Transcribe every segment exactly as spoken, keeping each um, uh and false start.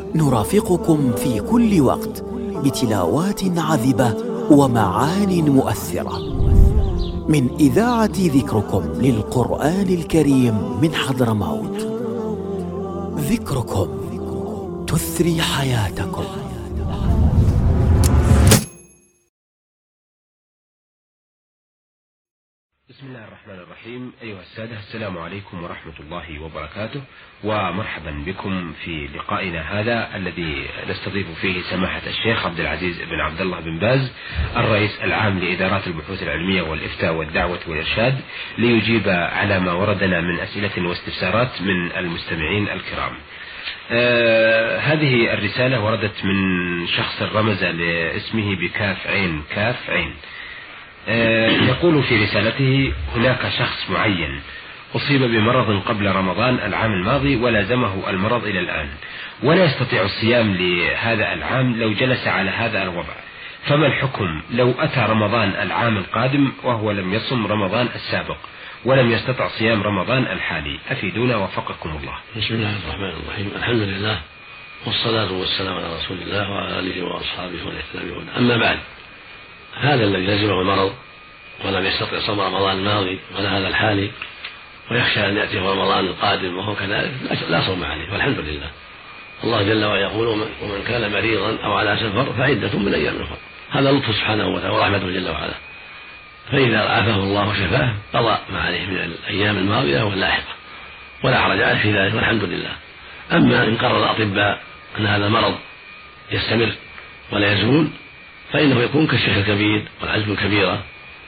نرافقكم في كل وقت بتلاوات عذبة ومعان مؤثرة من إذاعة ذكركم للقرآن الكريم من حضرموت. ذكركم تثري حياتكم. بسم الله الرحمن الرحيم. أيها السادة، السلام عليكم ورحمة الله وبركاته، ومرحبا بكم في لقائنا هذا الذي نستضيف فيه سماحة الشيخ عبد العزيز بن عبد الله بن باز، الرئيس العام لإدارات البحوث العلمية والإفتاء والدعوة والإرشاد، ليجيب على ما وردنا من أسئلة واستفسارات من المستمعين الكرام. آه هذه الرسالة وردت من شخص رمز لاسمه بكاف عين كاف عين. يقول في رسالته: هناك شخص معين أصيب بمرض قبل رمضان العام الماضي ولازمه المرض إلى الآن، ولا يستطيع الصيام لهذا العام لو جلس على هذا الوضع، فما الحكم لو أتى رمضان العام القادم وهو لم يصم رمضان السابق ولم يستطع صيام رمضان الحالي؟ أفيدونا وفقكم الله. بسم الله الرحمن الرحيم. الحمد لله والصلاة والسلام على رسول الله وعلى آله وأصحابه ومن والاه. أما بعد، هذا الذي لزمه المرض ولم يستطع صوم رمضان الماضي ولا هذا الحالي، ويخشى أن يأتيه رمضان القادم وهو كذلك، لا صوم عليه، والحمد لله. الله جل وعلا يقول: ومن كان مريضا أو على سفر فعدة من أيام أخرى. هذا لطف سبحانه وتعالى ورحمته جل وعلا، فإذا عافاه الله وشفاه قضى ما عليه من الأيام الماضية واللاحقة، ولا حرج عليه في ذلك، والحمد لله. أما إن قرر الأطباء أن هذا المرض يستمر ولا يزول، فإنه يكون كالشيخ الكبير والعجز الكبيرة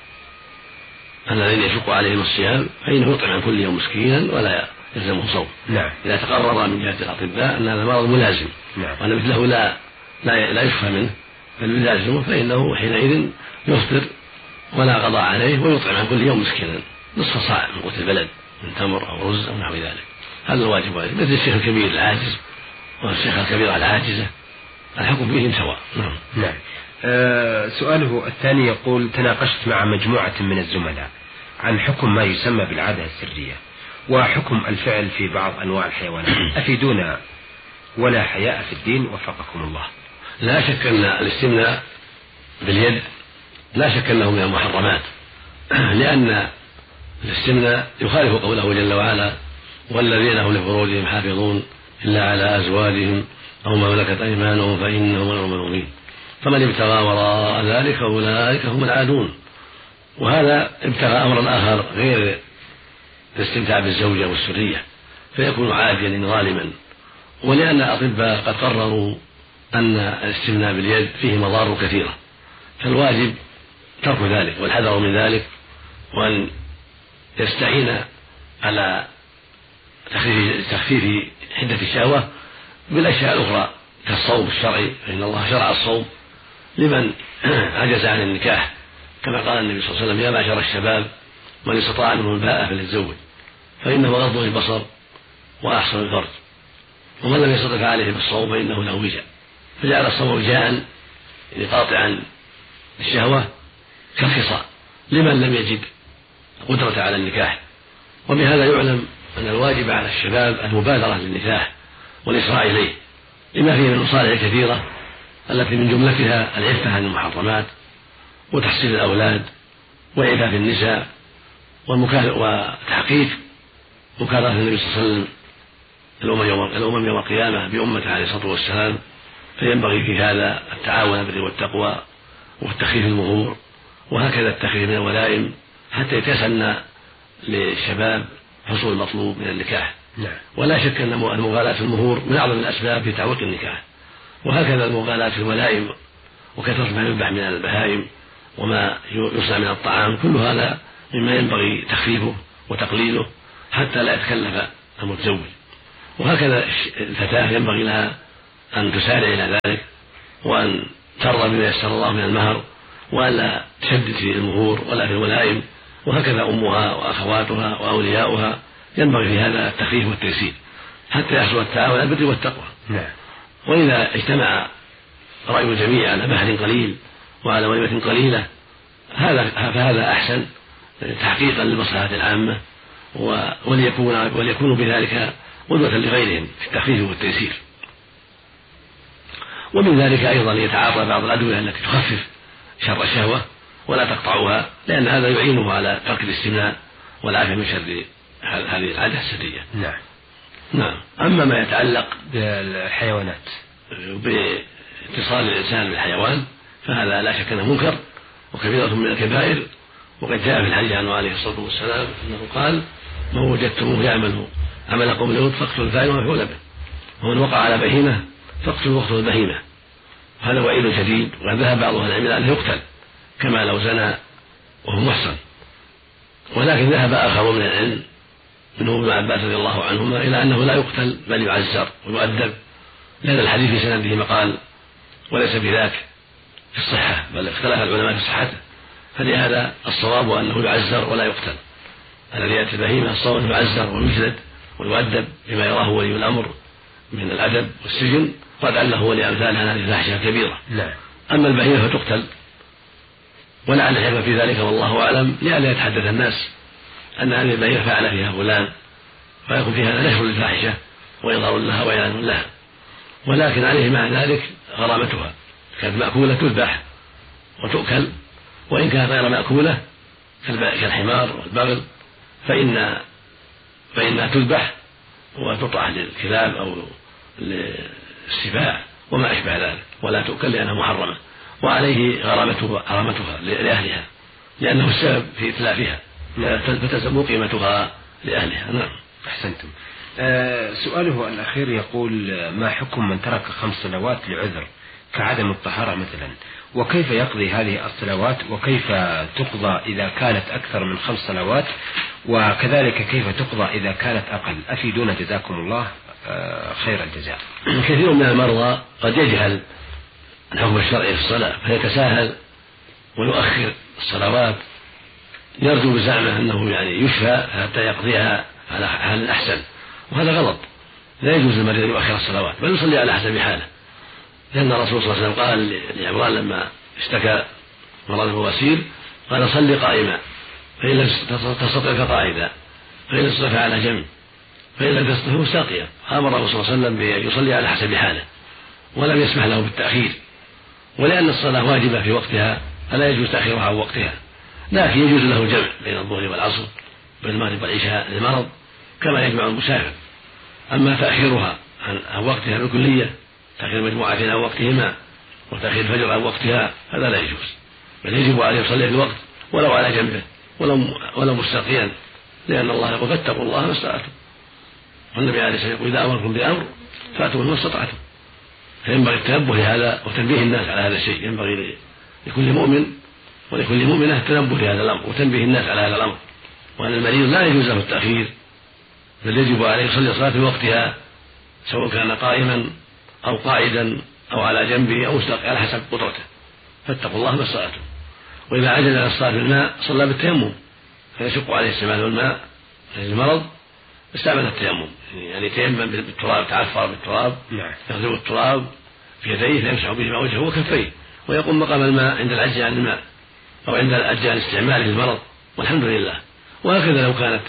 الذين يشق عليهم الصيام، فإنه يطعم عن كل يوم مسكينا ولا يلزمه صوم. نعم. إذا تقرر من جهة الأطباء أن هذا المرض ملازم، نعم، وأن مثله لا لا لا يشفى منه بل يلازمه، فإنه حينئذ يفطر ولا قضاء عليه، ويطعم عن كل يوم مسكينا نصف صاع من قوت البلد من تمر أو رز أو نحو ذلك. هذا الواجب عليه، مثل الشيخ الكبير العاجز والشيخ الكبيرة العاجزة، الحكم فيهم سواء. نعم. نعم. آه سؤاله الثاني يقول: تناقشت مع مجموعة من الزملاء عن حكم ما يسمى بالعادة السرية وحكم الفعل في بعض أنواع الحيوانات، أفيدونا ولا حياء في الدين وفقكم الله. لا شك أن الاستمناء باليد لا شك أنه من المحرمات، لأن الاستمناء يخالف قوله جل وعلا: والذين هم لفروجهم حافظون إلا على أزواجهم أو ما ملكت أيمانهم فإنهم غير ملومين، فمن ابتغى وراء ذلك أولئك هم العادون. وهذا ابتغى أمرا آخر غير الاستمتاع بالزوجة والسرية، فيكون عاديا ظالما. ولأن الأطباء قد قرروا أن الاستمناء باليد فيه مضار كثيرة، فالواجب ترك ذلك والحذر من ذلك، وأن يستعين على تخفيف حدة الشهوة بالأشياء الأخرى كالصوم الشرعي، فإن الله شرع الصوم لمن عجز عن النكاح، كما قال النبي صلى الله عليه وسلم: يا معشر الشباب من استطاع منهم الباءة فليتزوج، فإنه غض البصر وأحسن الفرج، ومن لم يستطع عليه بالصوم فإنه له وجاء. فجعل الصوم وجاء قاطعا الشهوة كالخصاء لمن لم يجد قدرة على النكاح. وبهذا يعلم أن الواجب على الشباب المبادرة للنكاح والإسراع إليه، لما فيه من المصالح الكثيرة التي من جملتها العفة عن المحرمات وتحصيل الأولاد وإعفاف النساء وتحقيق مكافأة النبي صلى الله عليه وسلم الأمم يوم القيامة بأمته عليه الصلاة والسلام. فينبغي في هذا التعاون على البر والتقوى والتخفيف المهور، وهكذا التخفيف من الولائم حتى يتسنى للشباب حصول المطلوب من النكاح. نعم. ولا شك أن المغالاة في المهور من أعظم الأسباب في تعويق النكاح، وهكذا المغالاة في الولائم وكثرة ما يذبح من البهائم وما يصنع من الطعام، كل هذا مما ينبغي تخفيفه وتقليله حتى لا يتكلف المتزوج. وهكذا الفتاة ينبغي لها أن تسارع إلى ذلك، وأن ترضى بما يسر الله من المهر، وأن لا تشدد في المهور ولا في الولائم. وهكذا أمها وأخواتها وأولياؤها ينبغي في هذا التخفيف والتيسير حتى يحصل التعاون على البر والتقوى. نعم. وإذا اجتمع رأي الجميع على مهر قليل وعلى وليمة قليلة هذا فهذا أحسن تحقيقا للمصلحة العامة، وليكون وليكونوا بذلك قدوة لغيرهم في التخفيف والتيسير. ومن ذلك أيضا يتعاطى بعض الأدوية التي تخفف شر الشهوة ولا تقطعها، لأن هذا يعينه على ترك الاستمناء والعافية من شر هذه العادة السرية. نعم. نعم. أما ما يتعلق بالحيوانات باتصال الإنسان بالحيوان فهذا لا شك أنه منكر وكبيرة من الكبائر، وقد جاء في الحديث عنه عليه الصلاة والسلام أنه قال: من وجدتموه يعمل عمل قوم لوط فاقتلوا الفاعل ومفعول به، ومن وقع على بهيمة فاقتلوا واقتلوا البهيمة. هذا وعيد شديد، وقد ذهب بعض أهل العلم إلى أنه يقتل كما لو زنى وهو محصن، ولكن ذهب آخر من العلم منهم ابن عباس رضي الله عنهما إلى أنه لا يقتل بل يعزر ويؤدب، لأن الحديث في سنده مقال وليس بذاك في الصحة، بل اختلف العلماء في صحته، فلهذا الصواب أنه يعزر ولا يقتل. الذي يأتي البهيمة الصواب يعزر ويجلد ويؤدب بما يراه ولي الأمر من الأدب والسجن، قد أله ولأمثالها هذه الفاحشة الكبيرة. لا. أما البهيمة فتقتل، ولعل الحكمة في ذلك والله أعلم لئلا يتحدث الناس أن هذه البهيمة فعل فيها فلان، فيكون فيها نشر للفاحشة وإظهار لها وإعلان لها، ولكن عليه مع ذلك غرامتها، كانت مأكولة تذبح وتؤكل، وإن كانت غير مأكولة كالحمار والبغل فإن فإنها تذبح وتطرح للكلاب أو للسباع وما أشبه ذلك، ولا تؤكل لأنها محرمة، وعليه غرامتها غرامتها لأهلها لأنه السبب في إتلافها، فتزم قيمتها لأهلها. نعم. أحسنتم. أه سؤاله الأخير يقول: ما حكم من ترك خمس صلوات لعذر كعدم الطهارة مثلا، وكيف يقضي هذه الصلوات، وكيف تقضى إذا كانت أكثر من خمس صلوات، وكذلك كيف تقضى إذا كانت أقل؟ أفيدونا جزاكم الله خير الجزاء. كثير من المرضى قد يجهل الحكم الشرعي في الصلاة فيتساهل ويؤخر الصلوات يرجو بزعمه أنه يعني يشفى حتى يقضيها على حال أحسن، وهذا غلط. لا يجوز للمريض أن يؤخر الصلوات بل يصلي على حسب حاله، لأن الرسول صلى الله عليه وسلم قال لعمران لما اشتكى مرض البواسير قال: صل قائما فإن لم تستطع فقاعدا فإن لم تستطع فعلى جنب فإن لم تستطع مستلقيا. أمره صلى الله عليه وسلم بأن يصلي على حسب حاله ولم يسمح له بالتأخير، ولأن الصلاة واجبة في وقتها فلا يجوز تأخيرها عن وقتها، لكن يجوز له الجمع بين الظهر والعصر بين المغرب والعشاء للمرض كما يجمع المسافر. أما تأخيرها عن وقتها بالكلية، تأخير مجموعتين عن وقتهما وتأخير الفجر عن وقتها، هذا لا يجوز، بل يجب عليه يصلي في الوقت ولو على جنبه ولو ولو مستلقيا، لأن الله يقول: فاتقوا الله ما استطعتم. والنبي عليه الصلاة والسلام يقول: إذا أمركم بأمر فأتوا ما استطعتم. فينبغي التنبه لهذا وتنبيه الناس على هذا الشيء، ينبغي لكل مؤمن ولكل مؤمنة التنبه لهذا الأمر وتنبيه الناس على هذا الأمر، وأن المريض لا يجوز له التأخير بل يجب عليه يصلي صلاة في وقتها سواء كان قائما أو قاعدا أو على جنبه أو مستلقي على حسب قدرته. فاتقوا الله ما استطعتم. وإذا عجز عن الصلاة بالماء صلى بالتيمم، فيشق عليه استعمال الماء للمرض استعمل التيمم، يعني يتيمم بالتراب، تعفر بالتراب، يغسل التراب في يديه فيمسح بهما وجهه وكفيه، ويقوم مقام الماء عند العجز عن الماء أو عند العجز عن استعماله للمرض، والحمد لله. وهكذا لو كانت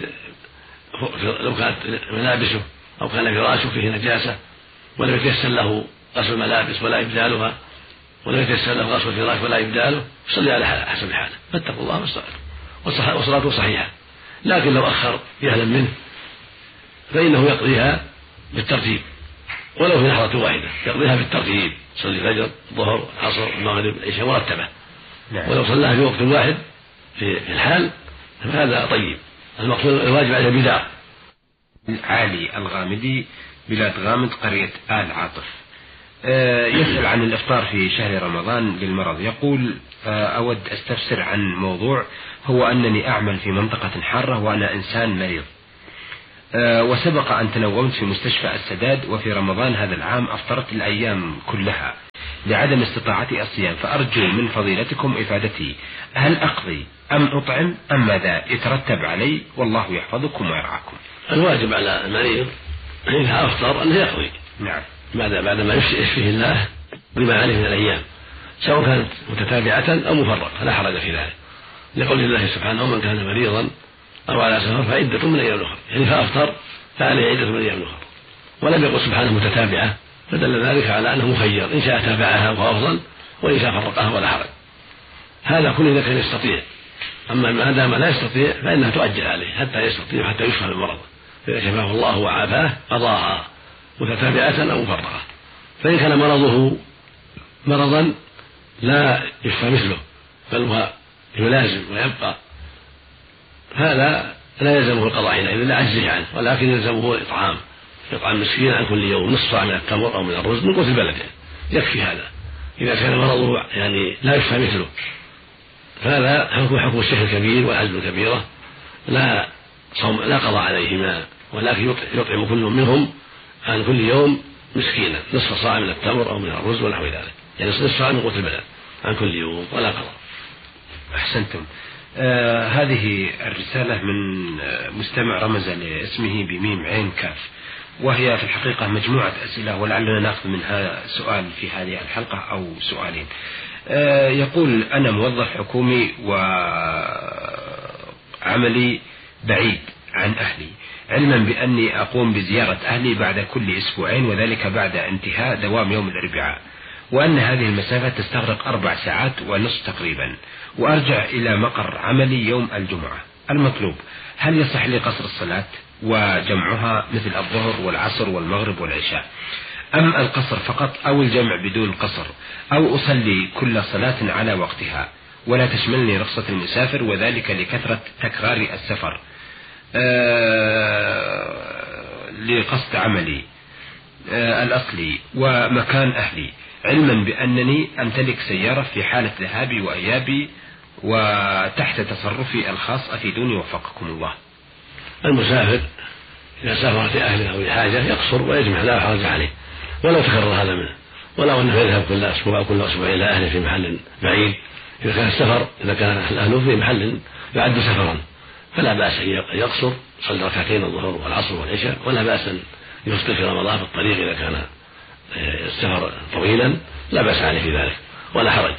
لو كانت ملابسه أو كان فراشه فيه نجاسة ولم يتيسر له غسل الملابس ولا إبدالها، ولم يتيسر له غسل الفراش ولا إبداله، يصلي على حسب حاله. فاتقوا الله ما استطعتم، وصلاته صحيحة. لكن لو أخر جهلا منه فإنه يقضيها بالترتيب ولو في لحظة واحدة، يقضيها بالترتيب، يصلي الفجر الظهر العصر المغرب العشاء مرتبة. ولو صلاها في وقت واحد في الحال فهذا طيب. المقصود الواجب عليه بدار. علي الغامدي، بلاد غامد، قرية آل عاطف، أه يسأل عن الإفطار في شهر رمضان للمرض. يقول: أه أود أستفسر عن موضوع، هو أنني أعمل في منطقة حارة وأنا إنسان مريض، أه وسبق أن تنومت في مستشفى السداد، وفي رمضان هذا العام أفطرت الأيام كلها لعدم استطاعتي الصيام، فأرجو من فضيلتكم إفادتي، هل أقضي أم أطعم أم ماذا يترتب علي؟ والله يحفظكم ويرعاكم. الواجب على المريض إذا أفطر أنه يقضي. نعم. بعد بعد ما يشفيه الله بما عليه من الأيام، سواء كانت متتابعة أو مفرقة، لا حرج في ذلك، لقول الله سبحانه: من كان مريضا أو على سفر فعدة من أيام أخرى، يعني فأفطر فعليه عدة من أيام أخرى. ولم يقل سبحانه متتابعة فدل ذلك على أنه مخير، إن شاء تابعها فهو أفضل، وإن شاء فرقها ولا حرج. هذا كل إذا كان يستطيع. أما ما دام لا يستطيع فإنها تؤجل عليه حتى يستطيع حتى يشفى من مرضه، فإذا شفاه الله وعافاه قضاها متتابعة أو مفرقة. فإن كان مرضه مرضا لا يشفى مثله بل هو يلازم ويبقى، هذا لا يلزمه القضاء حينئذ لا عجزه عنه، ولكن يلزمه إطعام إطعام مسكين عن كل يوم نصف صاع من التمر أو من الرز من قوت بلده، يكفي هذا. إذا كان مرضه يعني لا يشفى مثله فهذا حكم حكم الشيخ الكبير والعجز الكبيرة، لا صوم لا قضاء عليهما، ولكن يطعم كل منهم عن كل يوم مسكينا نصف صاع من التمر أو من الرز ونحو ذلك، يعني نصف صاع من قوت البلد عن كل يوم ولا قضاء. أحسنتم. آه هذه الرسالة من مستمع رمز لاسمه بميم عين كاف، وهي في الحقيقة مجموعة أسئلة ولعلنا نأخذ منها سؤال في هذه الحلقة أو سؤالين. آه يقول: أنا موظف حكومي وعملي بعيد عن أهلي، علما بأني أقوم بزيارة أهلي بعد كل أسبوعين، وذلك بعد انتهاء دوام يوم الأربعاء، وأن هذه المسافة تستغرق أربع ساعات ونصف تقريبا، وأرجع إلى مقر عملي يوم الجمعة. المطلوب: هل يصح لي قصر الصلاة وجمعها مثل الظهر والعصر والمغرب والعشاء، أم القصر فقط أو الجمع بدون قصر، أو أصلي كل صلاة على وقتها ولا تشملني رخصة المسافر، وذلك لكثرة تكرار السفر آه لقصد عملي آه الأصلي ومكان أهلي، علما بأنني أمتلك سيارة في حالة ذهابي وإيابي وتحت تصرفي الخاص، أفيدوني وفقكم الله. المسافر إذا سافر في أهله أو لحاجة يقصر ويجمع لا حرج عليه ولو تكرر هذا منه، ولو أنه يذهب كل أسبوع أو كل أسبوع إلى أهله في محل بعيد. إذا كان السفر إذا كان أهله في محل يعد سفرا فلا بأس أن يقصر، صلى ركعتين الظهر والعصر والعشاء، ولا بأس أن يفطر في رمضان في الطريق إذا كان السفر طويلا، لا بأس عليه في ذلك ولا حرج.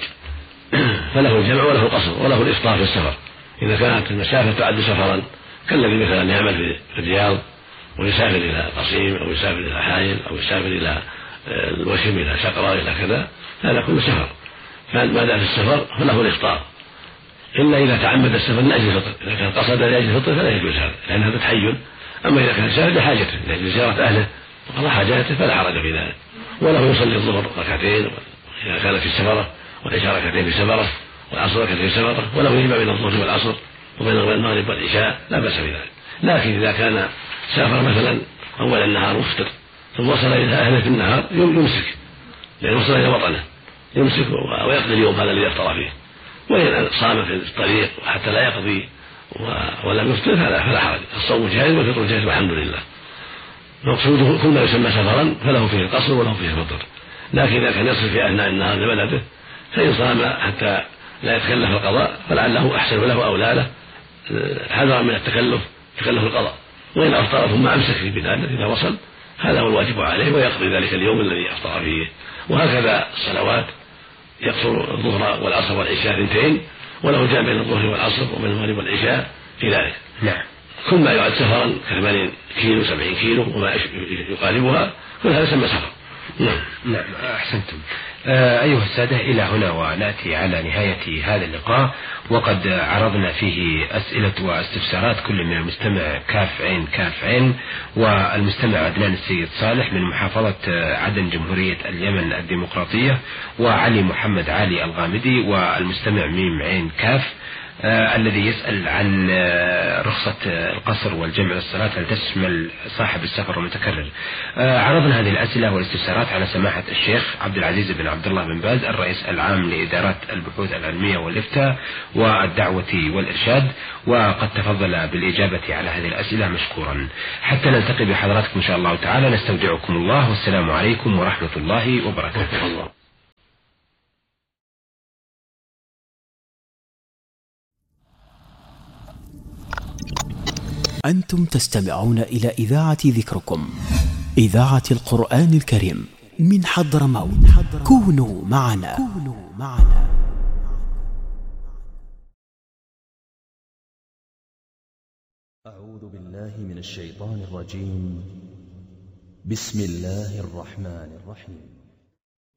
فله الجمع وله القصر وله الإفطار في السفر إذا كانت المسافة تعد سفرا، كالذي مثلا يعمل في الرياض ويسافر إلى قصيم أو يسافر إلى حائل أو يسافر إلى الوشم إلى شقرة إلى كذا، هذا كله سفر. فما دام في السفر فله الإفطار، إلا إذا تعمد السفر لأجل الفطر، إذا كان قصد لأجل الفطر فلا يجوز هذا لأن هذا تحيل. أما إذا كان سافر لحاجته لأجل زيارة أهله وقضاء حاجاته فلا حرج في ذلك، وله يصلي الظهر ركعتين إذا كان في السفرة، والعشاء ركعتين في السفرة، والعصر ركعتين في السفرة، وله يجمع بين الظهر والعصر وبين المغرب والعشاء، لا بأس بذلك. لكن إذا كان سافر مثلا أول النهار مفطر ثم وصل إلى أهله في النهار يمسك، لأنه وصل إلى وطنه يمسك ويقضي اليوم هذا الذي أفطر فيه، وإن صام في الطريق حتى لا يقضي ولم يفطر فلا حرج، الصوم جائز والفطر جائز والحمد لله. مقصوده كل ما يسمى سفرا فله فيه القصر وله فيه الفطر. لكن إذا كان يصل في أثناء النهار لبلده فإن صام حتى لا يتكلف القضاء فلعله أحسن له أولى له حذرا من التكلف تكلف القضاء، وإن أفطر ثم أمسك في بلاده إذا وصل هذا هو الواجب عليه ويقضي ذلك اليوم الذي أفطر فيه. وهكذا الصلوات يقصر الظهر والعصر والعشاء اثنتين، وله جمع بين الظهر والعصر وبين المغرب والعشاء في ذلك. نعم. كل ما يعد سفرا كثمانين كيلو سبعين كيلو وما يقاربها كل هذا يسمى سفر. نعم. نعم أحسنتم. آه أيها السادة، إلى هنا ونأتي على نهاية هذا اللقاء، وقد عرضنا فيه أسئلة واستفسارات كل من المستمع كاف عين كاف عين والمستمع عدنان السيد صالح من محافظة عدن جمهورية اليمن الديمقراطية، وعلي محمد علي الغامدي والمستمع ميم عين كاف آه الذي يسأل عن آه رخصة آه القصر والجمع للصلاة هل تشمل صاحب السفر المتكرر. آه عرضنا هذه الأسئلة والاستفسارات على سماحة الشيخ عبد العزيز بن عبد الله بن باز الرئيس العام لإدارات البحوث العلمية والإفتاء والدعوة والإرشاد، وقد تفضل بالإجابة على هذه الأسئلة مشكورا. حتى نلتقي بحضراتكم إن شاء الله تعالى، نستودعكم الله والسلام عليكم ورحمة الله وبركاته. الله. أنتم تستمعون إلى إذاعة ذكركم، إذاعة القرآن الكريم من حضرموت. كونوا معنا. كونوا معنا. أعوذ بالله من الشيطان الرجيم. بسم الله الرحمن الرحيم.